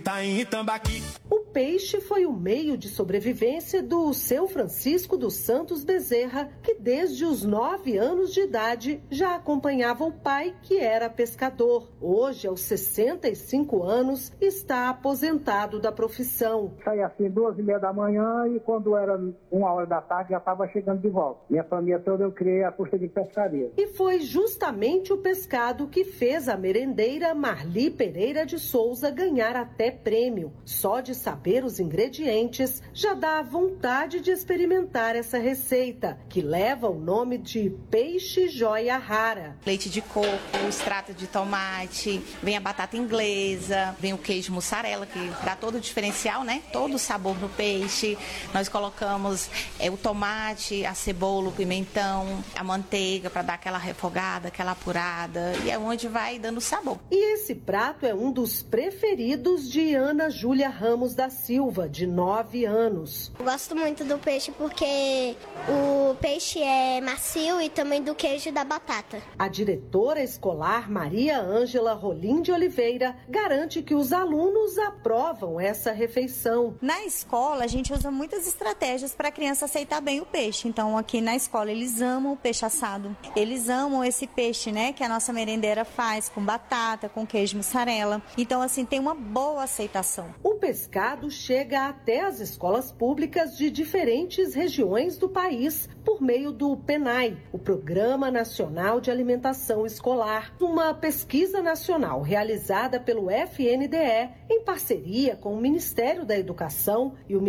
Tá em Itambaqui. O peixe foi o meio de sobrevivência do seu Francisco dos Santos Bezerra, que desde os 9 anos de idade já acompanhava o pai, que era pescador. Hoje, aos 65 anos, está aposentado da profissão. Saía assim 2h30 da manhã e quando era 1h da tarde já estava chegando de volta. Minha família toda eu criei a custa de pescaria. E foi justamente o pescado que fez a merendeira Marli Pereira de Souza ganhar até prêmio. Só de saber os ingredientes já dá vontade de experimentar essa receita, que leva o nome de peixe joia rara. Leite de coco, extrato de tomate, vem a batata inglesa, vem o queijo mussarela, que dá todo o diferencial, né? Todo o sabor no peixe. Nós colocamos o tomate, a cebola, o pimentão, a manteiga para dar aquela refogada, aquela apurada, e é onde vai dando sabor. E esse prato é um dos preferidos de Ana Júlia Ramos da Silva, de 9 anos. Eu gosto muito do peixe porque o peixe é macio e também do queijo e da batata. A diretora escolar Maria Ângela Rolim de Oliveira garante que os alunos aprovam essa refeição. Na escola, a gente usa muitas estratégias para a criança aceitar bem o peixe. Então, aqui na escola, eles amam o peixe assado. Eles amam esse peixe, né, que a nossa merendeira faz com batata, com queijo mussarela. Então, assim, tem uma boa aceitação. O pescado chega até as escolas públicas de diferentes regiões do país por meio do PENAI, o Programa Nacional de Alimentação Escolar, uma pesquisa nacional realizada pelo FNDE em parceria com o Ministério da Educação e o